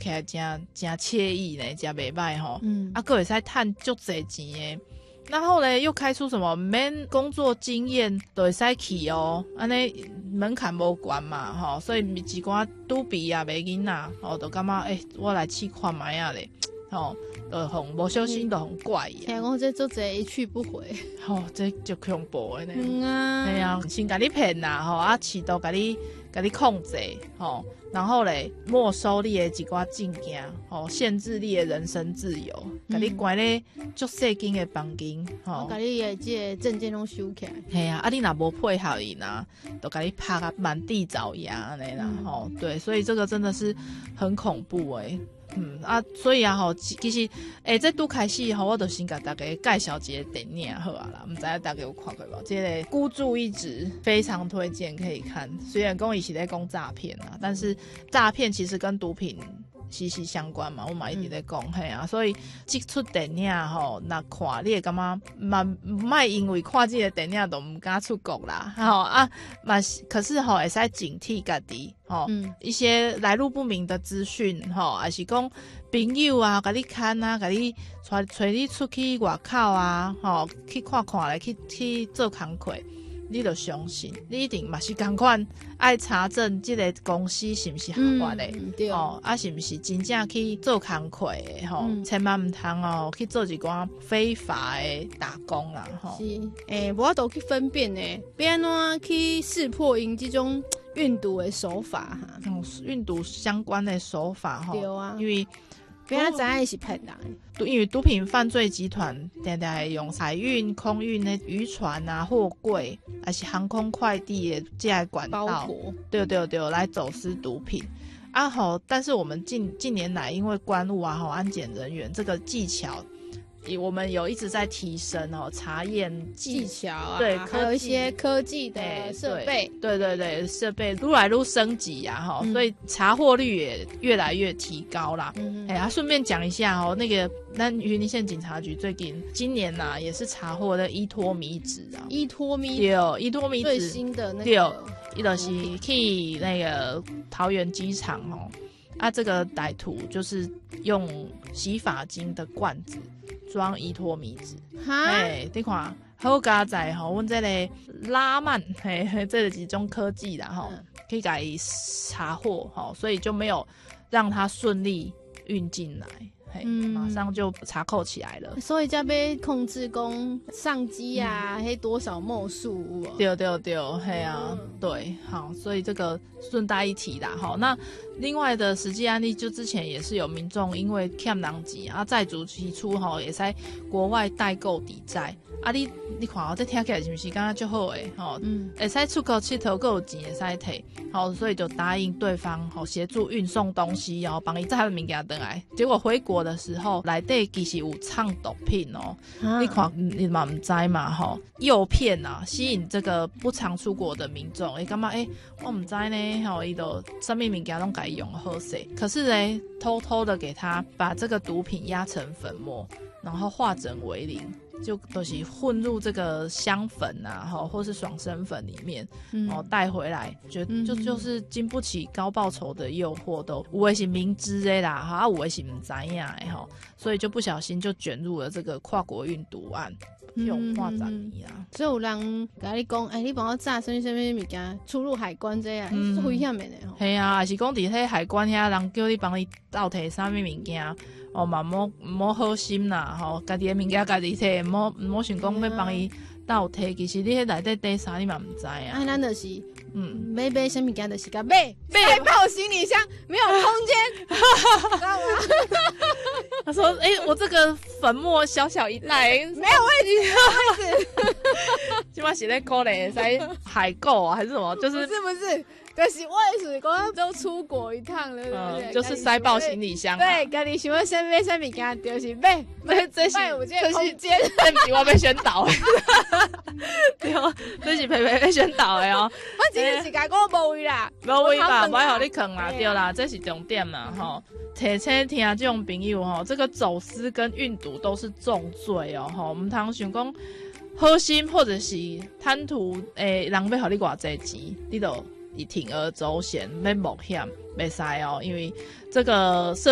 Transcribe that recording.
起来真惬意呢，真袂歹吼。啊，佫会使赚足侪钱诶。然后咧，又开出什么免工作经验都会使去哦，安尼门槛无悬嘛，吼，所以一寡拄毕业的囡仔，吼，就感觉我来试看卖啊咧，吼，就很无小心，就很怪呀。 听讲这做侪一去不回， 吼，这就恐怖的呢。 啊， 哎呀，先甲你骗啦，吼，啊，试图甲你控制，吼，然后咧没收你的一寡证件，吼，限制你的人身自由，甲你关咧足细间的房间，吼， 甲你的这个证件拢收起来。 嘿啊，啊你若无配合伊呐，都甲你拍啊满地找牙安尼啦，吼，对，所以这个真的是很恐怖诶。所以啊吼，其实这拄开始吼，我就先甲大家介绍一个电影好啊啦，唔知大家有看过无？这个《孤注一掷》非常推荐可以看。虽然讲伊是在讲诈骗啊，但是诈骗其实跟毒品息息相关嘛，我嘛一直在讲嘿啊，所以这出电影吼，若看你会感觉莫因为看这个电影就唔敢出国啦，吼啊嘛，可是吼会使警惕家己吼，一些来路不明的资讯吼，还是讲朋友啊，甲你牵啊，甲你带你出去外口啊，吼去看看咧，去做工课。你就相信，你一定嘛是同款爱查证这个公司是不是合法的，哦，啊是不是真正去做工课的吼，千万唔通哦去做一寡非法的打工啦，吼。 是，无法度去分辨呢，要安怎去识破因这种运毒的手法哈？ 运毒相关的手法吼， 对啊， 因为不要知影是骗人。 因为毒品犯罪集团常常会用海运、空运的渔船啊、货柜，还是航空快递的这些管道，对，来走私毒品。啊吼，但是我们近年来，因为关务啊、安检人员这个技巧，我们有一直在提升哦，查验技巧啊， 对， 还有一些科技的设备， 对，设备愈来愈升级呀，哈，所以查获率也越来越提高啦。顺便讲一下哦，那个云林县警察局今年呐，也是查获的依托米脂啊， 依托米脂最新的那个， 伊就是去那个桃园机场哦，啊，这个歹徒就是用洗发精的罐子装依托米脂，你看好佳在吼，阮这个拉曼这几种科技啦吼，可以给伊查获吼，所以就没有让他顺利运进来。马上就查扣起来了， 所以才要控制讲上机啊，多少墨数对，嘿啊，对，好，所以这个顺带一提啦，好，那另外的实际案例，就之前也是有民众因为欠人钱啊，债主提出吼，也在国外代购抵债啊，你看哦，这听起来是不是感觉就好诶，吼，会使出国佚佗，够有钱会使摕，好，所以就答应对方吼协助运送东西哦，帮伊载物件回来，结果回国的时候，内底其实有藏毒品哦，你看你嘛唔知嘛吼，诱骗啊，吸引这个不常出国的民众，感觉我唔知呢，吼，伊就什么物件拢改用好势，可是呢，偷偷的给他把这个毒品压成粉末，然后化整为零。就是混入这个香粉啊，或是爽身粉里面，带回来，就是经不起高报酬的诱惑，都有的是明知的啦，有的是不知道的，所以就不小心就卷入了这个跨国运毒案。用化杂米啊， 所以有人跟你讲，你帮我炸什么物件，出入海关这样，是危险的吼。 系啊，还是讲伫迄海关遐人叫你帮你倒摕啥物物件，嘛莫好心啦，家己的物件家己摕，莫想讲要帮伊倒摕，其实你迄内底底啥你嘛唔知啊。 咱就是。买什么物件就是甲买爆行李箱，没有空间。 他说：“我这个粉末小小一袋， 没有位置。 今晚写在沟里，在海购啊，还是什么？就是不是。”就是我也是讲都出国一趟了，对不对？ 就是塞爆行李箱。 对，家己想要先买什么物件，就是买这是有这个空间， 这不是我被宣导的，对哦，这是培被宣导的哦。 我真的是甲讲无位啦， 无位吧，不好你坑啦，对啦，这是重点啦，吼。提醒听这种朋友吼，这个走私跟运毒都是重罪哦，吼，唔通想讲好心或者是贪图人要互你偌济钱，你就。以铤而走险，要冒险，袂使哦，因为这个